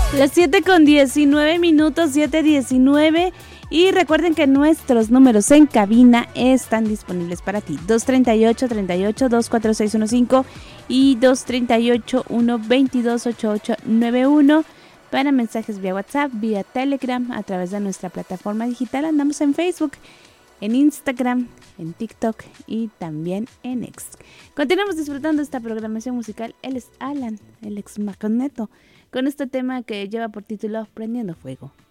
Las 7:19, 7:19. Y recuerden que nuestros números en cabina están disponibles para ti. 238-24615 y 238-122-8891. Para mensajes vía WhatsApp, vía Telegram, a través de nuestra plataforma digital. Andamos en Facebook, en Instagram, en TikTok y también en X. Continuamos disfrutando esta programación musical. Él es Alan, el ex Magneto, con este tema que lleva por título Prendiendo Fuego.